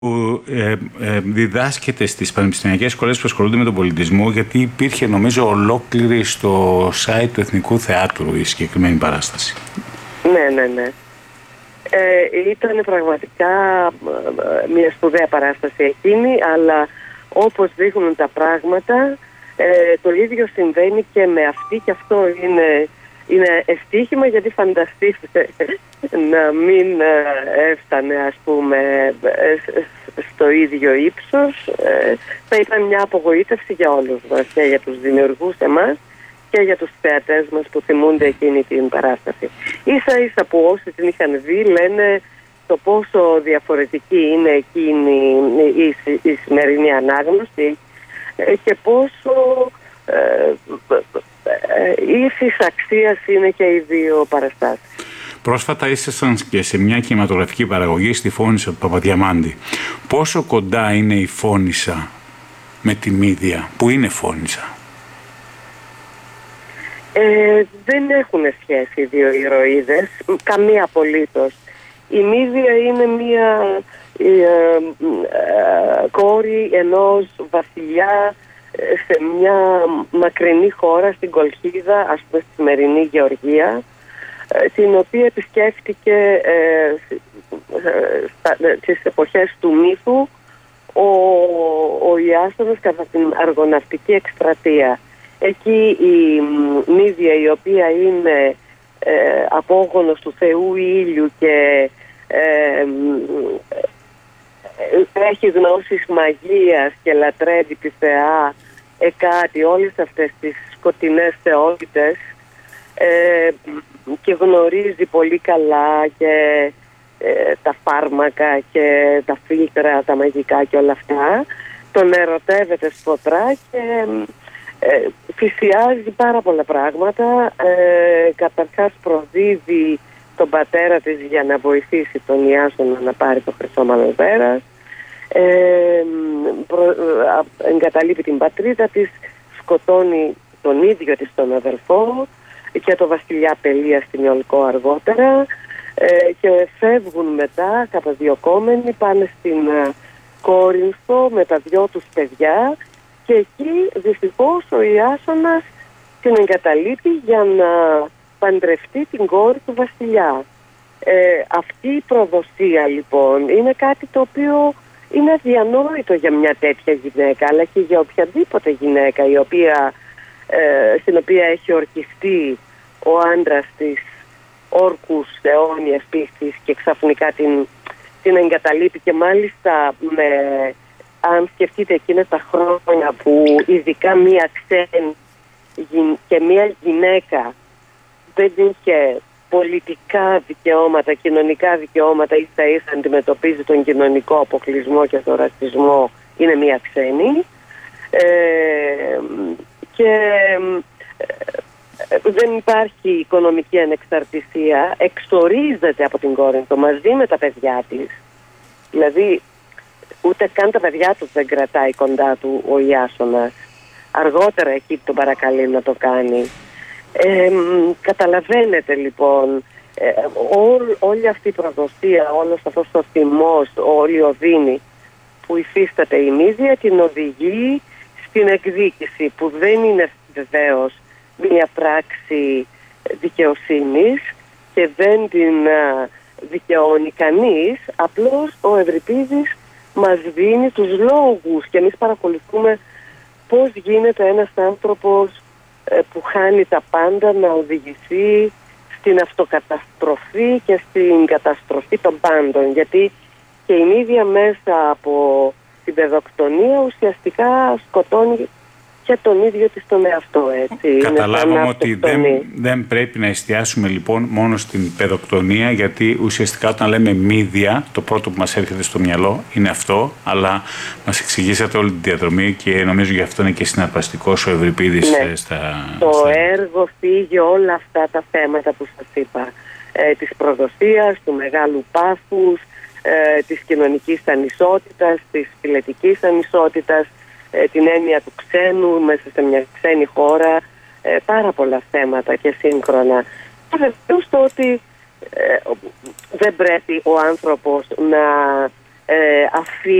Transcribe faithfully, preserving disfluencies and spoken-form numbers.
που ε, ε, διδάσκεται στις πανεπιστημιακές σχολές που ασχολούνται με τον πολιτισμό, γιατί υπήρχε νομίζω ολόκληρη στο site του Εθνικού Θεάτρου η συγκεκριμένη παράσταση. Ναι, ναι, ναι. Ε, ήταν πραγματικά μια σπουδαία παράσταση εκείνη, αλλά όπως δείχνουν τα πράγματα, ε, το ίδιο συμβαίνει και με αυτή, και αυτό είναι, είναι ευτύχημα, γιατί φανταστείτε να μην έφτανε, ας πούμε, στο ίδιο ύψος. Ε, θα ήταν μια απογοήτευση για όλους μας, και για τους δημιουργούς εμάς και για τους θεατές μας που θυμούνται εκείνη την παράσταση. Ίσα ίσα που όσοι την είχαν δει λένε το πόσο διαφορετική είναι εκείνη η, η, η σημερινή ανάγνωση και πόσο ε, ε, ίσης αξίας είναι και οι δύο παραστάσεις. Πρόσφατα ήσασταν και σε μια κινηματογραφική παραγωγή στη Φώνισσα του Παπαδιαμάντη. Πόσο κοντά είναι η Φώνισσα με τη Μύδια, που είναι Φώνισσα? Ε, δεν έχουν σχέση οι δύο ηρωίδες, καμία απολύτως. Η Μύδια είναι μια ε, ε, ε, κόρη ενός βασιλιά σε μια μακρινή χώρα, στην Κολχίδα, ας πούμε στη σημερινή Γεωργία, την οποία επισκέφτηκε ε, στις εποχές του μύθου ο, ο Ιάσονας κατά την αργοναυτική εκστρατεία. Εκεί η Μύδια, η οποία είναι ε, απόγονος του θεού ήλιου και ε, ε, έχει γνώσεις μαγείας και λατρεύει τη θεά Εκάτη, όλες αυτές τις σκοτεινές θεότητες, ε, και γνωρίζει πολύ καλά και ε, τα φάρμακα και τα φίλτρα, τα μαγικά και όλα αυτά. Τον ερωτεύεται σφοδρά και ε, θυσιάζει πάρα πολλά πράγματα. Ε, καταρχάς προδίδει τον πατέρα της για να βοηθήσει τον Ιάσονα να πάρει το χρυσό μαλλοντέρας. Ε, προ, εγκαταλείπει την πατρίδα της, σκοτώνει τον ίδιο της τον αδελφό και το βασιλιά Πελία στην Ιολκό αργότερα, ε, και φεύγουν μετά καταδιωκόμενοι, πάνε στην ε, Κόρινθο με τα δυο τους παιδιά, και εκεί δυστυχώς ο Ιάσονας την εγκαταλείπει για να παντρευτεί την κόρη του βασιλιά. Ε, αυτή η προδοσία λοιπόν είναι κάτι το οποίο είναι αδιανόητο για μια τέτοια γυναίκα, αλλά και για οποιαδήποτε γυναίκα η οποία, ε, στην οποία έχει ορκιστεί ο άντρας της όρκους αιώνιας πίστης και ξαφνικά την, την εγκαταλείπει, και μάλιστα με, αν σκεφτείτε εκείνα τα χρόνια που ειδικά μία ξένη και μία γυναίκα δεν είχε πολιτικά δικαιώματα, κοινωνικά δικαιώματα, ίσα ίσα αντιμετωπίζει τον κοινωνικό αποκλεισμό και τον ρατσισμό, είναι μία ξένη, ε, και ε, δεν υπάρχει οικονομική ανεξαρτησία, εξορίζεται από την Κόρινθο μαζί με τα παιδιά της, δηλαδή ούτε καν τα παιδιά του δεν κρατάει κοντά του ο Ιάσονας, αργότερα εκεί τον παρακαλεί να το κάνει. Ε, καταλαβαίνετε λοιπόν, ε, ό, όλη αυτή η προδοσία, όλος αυτός ο θυμός, όλη η οδύνη που υφίσταται η Μύδια την οδηγεί στην εκδίκηση, που δεν είναι βεβαίως μια πράξη δικαιοσύνης και δεν την α, δικαιώνει κανείς, απλώς ο Ευρυπίδης μας δίνει τους λόγους και εμείς παρακολουθούμε πώς γίνεται ένας άνθρωπος που χάνει τα πάντα να οδηγηθεί στην αυτοκαταστροφή και στην καταστροφή των πάντων, γιατί και η Μύδια μέσα από την παιδοκτονία ουσιαστικά σκοτώνει και τον ίδιο της τον εαυτό, έτσι. Καταλάβαμε ότι δεν, δεν πρέπει να εστιάσουμε λοιπόν μόνο στην παιδοκτονία, γιατί ουσιαστικά όταν λέμε Μύδια, το πρώτο που μας έρχεται στο μυαλό είναι αυτό, αλλά μας εξηγήσατε όλη την διαδρομή και νομίζω γι' αυτό είναι και συναρπαστικός ο Ευρυπίδης. Ναι. στα... Το στα... έργο φύγει όλα αυτά τα θέματα που σας είπα, ε, της προδοσίας, του μεγάλου πάθους, ε, της κοινωνικής ανισότητας, της φυλετικής ανισότητας, την έννοια του ξένου μέσα σε μια ξένη χώρα, ε, πάρα πολλά θέματα και σύγχρονα. Και βεβαίως το ότι ε, δεν πρέπει ο άνθρωπος να ε,